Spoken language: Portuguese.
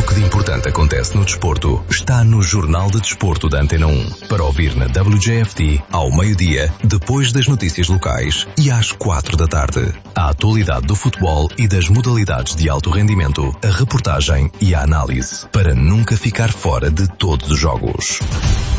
que de importante acontece no desporto está no Jornal de Desporto da Antena 1. Para ouvir na WJFT, ao meio-dia, depois das notícias locais e às 4 da tarde. A atualidade do futebol e das modalidades de alto rendimento, a reportagem e a análise, para nunca ficar fora de todos os jogos.